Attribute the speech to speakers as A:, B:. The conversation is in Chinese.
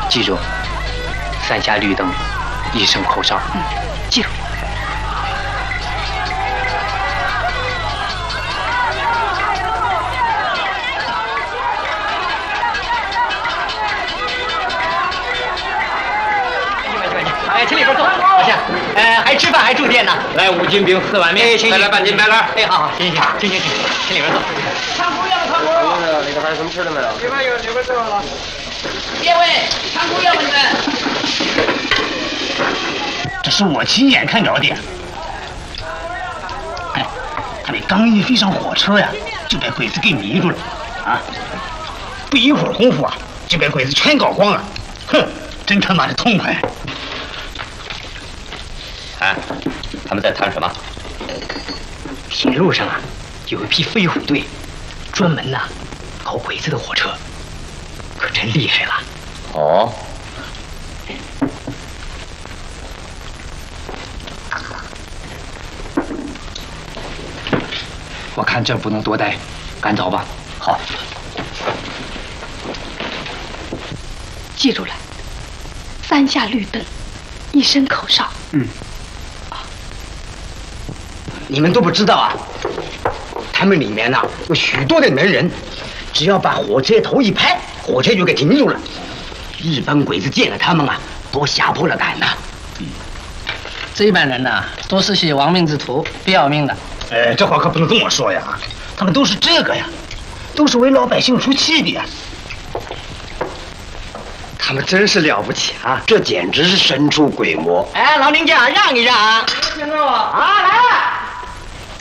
A: 记住，3下绿灯，1声口哨。
B: 记住。
A: 哎，请里边坐，老乡。还吃饭还住店呢？
C: 来5斤饼4碗面，再来半斤白干。
A: 哎，好，行，请里边坐。
D: 尝姑要不尝姑？
C: 里头还有什么吃的没有？
D: 里边有，里边吃好了。
B: 别位，尝姑要不你们？
E: 这是我亲眼看着的。哎，他们刚一飞上火车呀，就被鬼子给迷住了，啊！不一会儿功夫啊，就被鬼子全搞光了。哼，真他妈的痛快！
C: 哎，他们在谈什么？
A: 铁路上啊，有一批飞虎队，专门呐搞鬼子的火车，可真厉害了。
C: 哦。
A: 我看这不能多待，赶走吧。
C: 好。
B: 记住了，3下绿灯，1声口哨。
A: 你们都不知道啊，他们里面呐有许多的能人，只要把火车头一拍，火车就给停住了。日本鬼子见了他们啊，都吓破了胆呐。
F: 这帮人呐，都是些亡命之徒，不要命的。
E: 这话可不能这么说呀！他们都是这个呀，都是为老百姓出气的呀。
A: 他们真是了不起啊！这简直是神出鬼没。哎，老林家让一让啊！
D: 听到了
A: 啊，